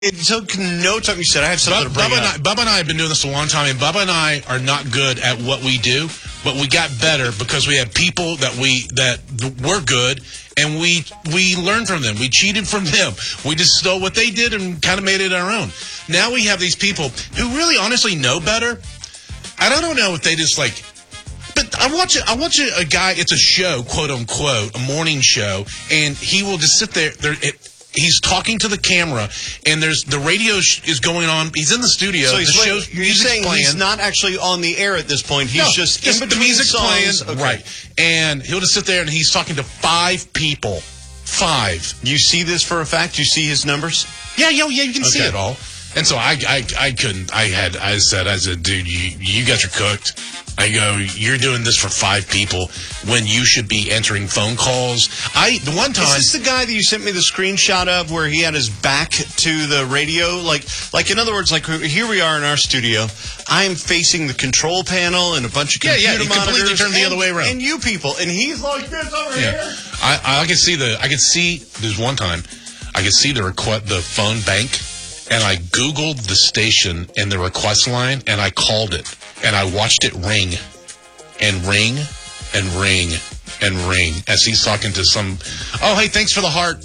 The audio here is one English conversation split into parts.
It took no time. You said I have something to bring up. Bubba and I have been doing this a long time, and Bubba and I are not good at what we do, but we got better because we have people that were good, and we learned from them. We cheated from them. We just stole what they did and kind of made it our own. Now we have these people who really honestly know better. I don't know if they just like... But I watch a guy, it's a show, quote unquote, a morning show, and he will just sit there he's talking to the camera, and the radio is going on. He's in the studio. So you're saying playing. He's not actually on the air at this point. He's just in between the music songs. playing. Okay. Right. And he'll just sit there, and he's talking to 5 people. 5. You see this for a fact? You see his numbers? Yeah, you can see it all. And so I couldn't. I said, dude, you guys are cooked. I go, you're doing this for 5 people when you should be answering phone calls. The one time... Is this the guy that you sent me the screenshot of where he had his back to the radio? Like in other words, like here we are in our studio. I am facing the control panel and a bunch of computer monitors. Completely turned the other way around. And you people. And he's like this over here. I could see, there's one time, I could see the phone bank, and I Googled the station and the request line, and I called it. And I watched it ring and ring and ring and ring as he's talking to some, oh, hey, thanks for the heart.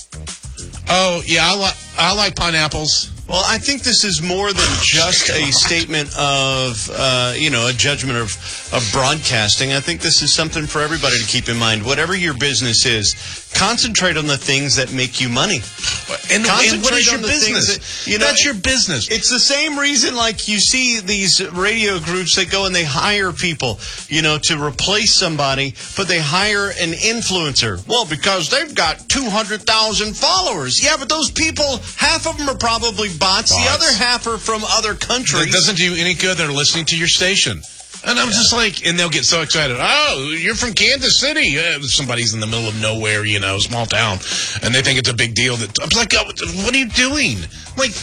Oh, yeah, I like pineapples. Well, I think this is more than just a statement of, a judgment of broadcasting. I think this is something for everybody to keep in mind. Whatever your business is, concentrate on the things that make you money. And what is your business? That's your business. It's the same reason, like, you see these radio groups that go and they hire people, to replace somebody, but they hire an influencer. Well, because they've got 200,000 followers. Yeah, but those people, half of them are probably bots. The other half are from other countries. It doesn't do you any good. They're listening to your station. And I'm just like, and they'll get so excited. Oh, you're from Kansas City. Somebody's in the middle of nowhere, small town. And they think it's a big deal. I'm like, what are you doing? Like,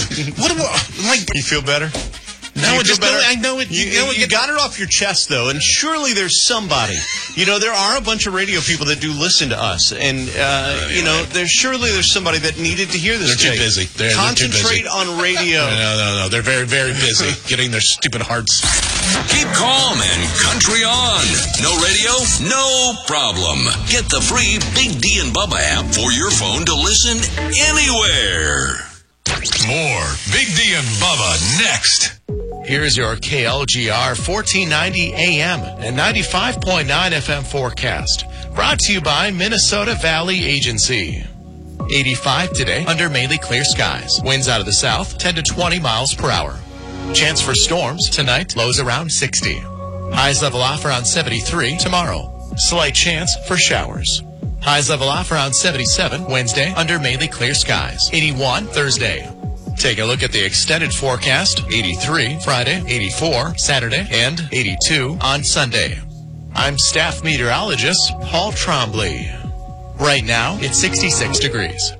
you feel better? No, I know it. You got it off your chest, though, and surely there's somebody. There are a bunch of radio people that do listen to us, and there's somebody that needed to hear this. They're too busy. Concentrate on radio. No. They're very, very busy getting their stupid hearts. Keep calm and country on. No radio? No problem. Get the free Big D and Bubba app for your phone to listen anywhere. More Big D and Bubba next. Here's your KLGR 1490 AM and 95.9 FM forecast. Brought to you by Minnesota Valley Agency. 85 today under mainly clear skies. Winds out of the south, 10 to 20 miles per hour. Chance for storms tonight, lows around 60. Highs level off around 73 tomorrow. Slight chance for showers. Highs level off around 77 Wednesday under mainly clear skies. 81 Thursday. Take a look at the extended forecast. 83 Friday, 84 Saturday, and 82 on Sunday. I'm staff meteorologist Paul Trombley. Right now, it's 66 degrees.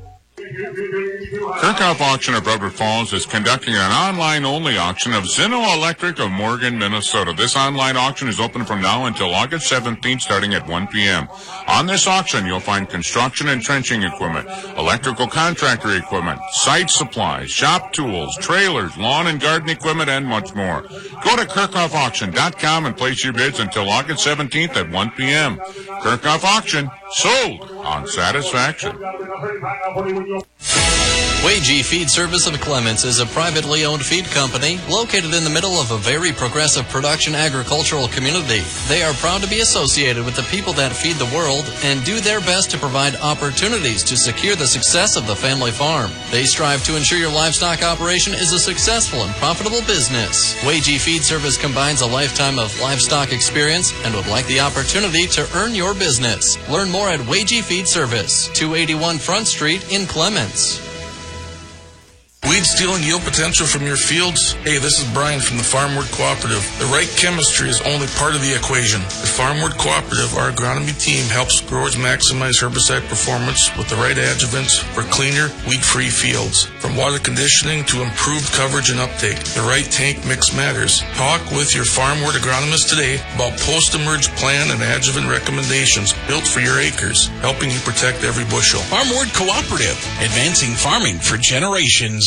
Kirkhoff Auction of Redwood Falls is conducting an online-only auction of Zinno Electric of Morgan, Minnesota. This online auction is open from now until August 17th, starting at 1 p.m. On this auction, you'll find construction and trenching equipment, electrical contractor equipment, site supplies, shop tools, trailers, lawn and garden equipment, and much more. Go to KirkhoffAuction.com and place your bids until August 17th at 1 p.m. Kirkhoff Auction, sold on satisfaction. Wagee Feed Service of Clements is a privately owned feed company located in the middle of a very progressive production agricultural community. They are proud to be associated with the people that feed the world and do their best to provide opportunities to secure the success of the family farm. They strive to ensure your livestock operation is a successful and profitable business. Wagee Feed Service combines a lifetime of livestock experience and would like the opportunity to earn your business. Learn more at Wagee Feed Service, 281 Front Street in Clements. Weed stealing yield potential from your fields? Hey, this is Brian from the Farmward Cooperative. The right chemistry is only part of the equation. At Farmward Cooperative, our agronomy team helps growers maximize herbicide performance with the right adjuvants for cleaner, weed-free fields. From water conditioning to improved coverage and uptake, the right tank mix matters. Talk with your Farmward agronomist today about post-emerge plan and adjuvant recommendations built for your acres, helping you protect every bushel. Farmward Cooperative, advancing farming for generations.